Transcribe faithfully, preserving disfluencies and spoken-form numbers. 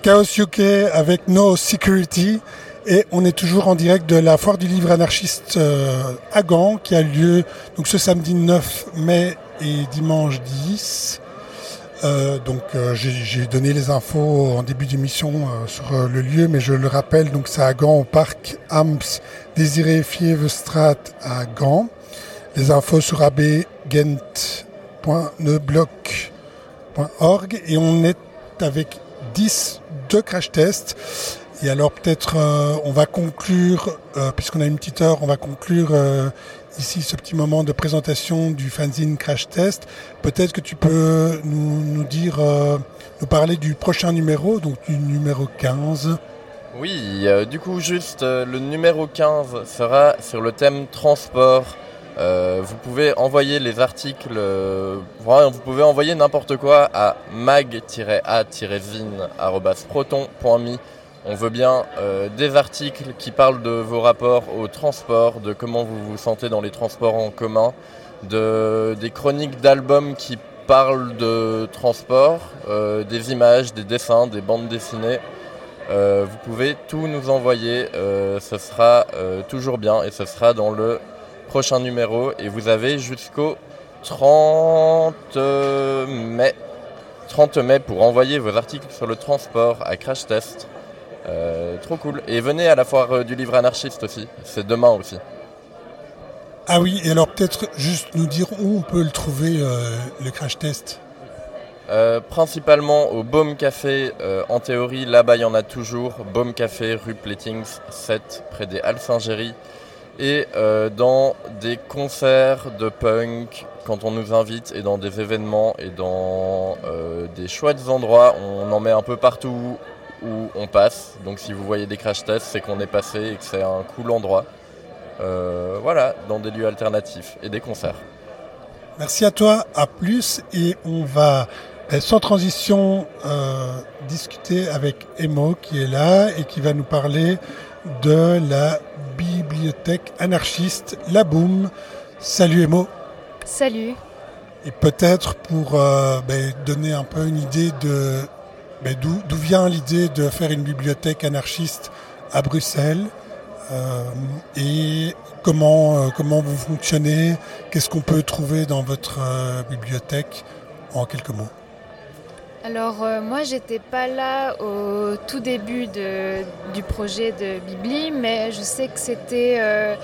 Chaos U K avec No Security et on est toujours en direct de la foire du livre anarchiste euh, à Gand qui a lieu donc ce samedi neuf mai et dimanche dix. Euh, donc euh, j'ai, j'ai donné les infos en début d'émission euh, sur euh, le lieu, mais je le rappelle, donc c'est à Gand au parc Amps Désiré Fiévestraat à Gand. Les infos sur a b gent point nebloc point org et on est avec dix de crash tests. Et alors peut-être euh, on va conclure, euh, puisqu'on a une petite heure, on va conclure euh, ici ce petit moment de présentation du fanzine Crash Test. Peut-être que tu peux nous, nous dire, euh, nous parler du prochain numéro, donc du numéro quinze. Oui, euh, du coup juste euh, le numéro quinze sera sur le thème transport. Euh, vous pouvez envoyer les articles, euh, vous pouvez envoyer n'importe quoi à mag a zine arobase proton point me. On veut bien euh, des articles qui parlent de vos rapports au transport, de comment vous vous sentez dans les transports en commun, de, des chroniques d'albums qui parlent de transport, euh, des images, des dessins, des bandes dessinées. Euh, vous pouvez tout nous envoyer, euh, ce sera euh, toujours bien et ce sera dans le prochain numéro. Et vous avez jusqu'au trente mai pour envoyer vos articles sur le transport à Crash Test. Euh, trop cool. Et venez à la foire euh, du livre anarchiste aussi, c'est demain aussi. Ah oui, et alors peut-être juste nous dire où on peut le trouver, euh, le Crash Test. Euh, principalement au Baume Café, euh, en théorie, là-bas il y en a toujours. Baume Café, rue Plétings sept, près des Halles Saint-Géry. Et euh, dans des concerts de punk, quand on nous invite, et dans des événements, et dans euh, des chouettes endroits, on en met un peu partout où on passe. Donc si vous voyez des crash tests, c'est qu'on est passé et que c'est un cool endroit. Euh, voilà, dans des lieux alternatifs et des concerts. Merci à toi, à plus, et on va sans transition euh, discuter avec Emo qui est là et qui va nous parler de la bibliothèque anarchiste La Boum. Salut Emo. Salut. Et peut-être pour euh, ben, donner un peu une idée de ben, d'où, d'où vient l'idée de faire une bibliothèque anarchiste à Bruxelles euh, et comment, euh, comment vous fonctionnez, qu'est-ce qu'on peut trouver dans votre euh, bibliothèque en quelques mots. Alors euh, moi j'étais pas là au tout début de, du projet de Bibli, mais je sais que c'était euh,